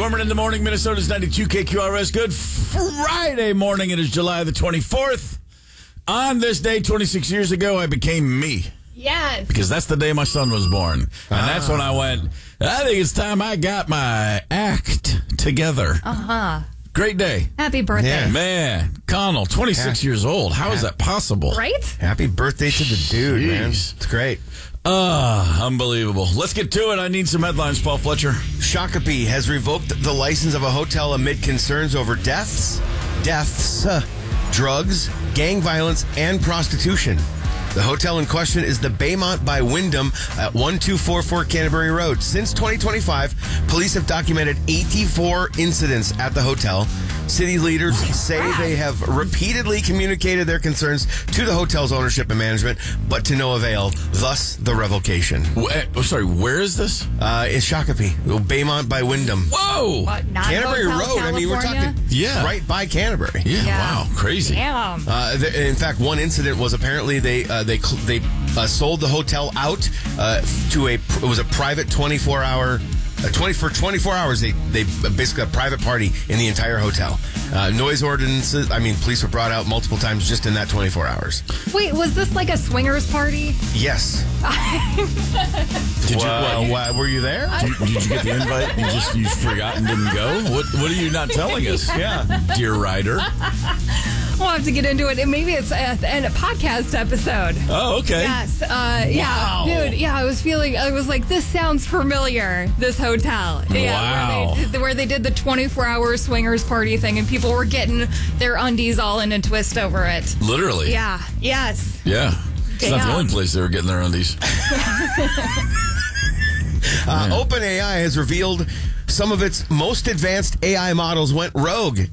Gorman in the morning, Minnesota's 92 KQRS. Good Friday morning. It is July the 24th. On this day, 26 years ago, I became me. Yes. Because that's the day my son was born. And that's when I went, I think it's time I got my act together. Great day. Happy birthday. Yeah. Man, Connell, 26 years old. How is that possible? Right? Happy birthday to the dude, man. Jeez. It's great. Unbelievable. Let's get to it. I need some headlines, Paul Fletcher. Shakopee has revoked the license of a hotel amid concerns over deaths, drugs, gang violence, and prostitution. The hotel in question is the Baymont by Wyndham at 1244 Canterbury Road. Since 2025, police have documented 84 incidents at the hotel. City leaders say they have repeatedly communicated their concerns to the hotel's ownership and management, but to no avail, thus the revocation. Sorry, where is this? It's Shakopee, Baymont by Wyndham. Whoa! Not Canterbury Hotel Road, I mean, we're California? talking Yeah. right by Canterbury. Yeah, Yeah. wow, crazy. Damn. In fact, one incident was apparently they sold the hotel out to it was a private 24-hour. For 24 hours, they basically a private party in the entire hotel. Noise ordinances, police were brought out multiple times just in that 24 hours. Wait, was this like a swingers party? Yes. Were you there? Did you get the invite? You forgot and didn't go? What are you not telling us? Yeah. Dear Ryder. We'll have to get into it. And maybe it's a podcast episode. Oh, okay. Yes. Yeah. Dude, yeah, I was like, this sounds familiar, this hotel. Yeah, Wow. Where they did the 24-hour swingers party thing and people were getting their undies all in a twist over it. Literally. Yeah. Yes. Yeah. It's not the Damn. only place they were getting their undies. OpenAI has revealed some of its most advanced AI models went rogue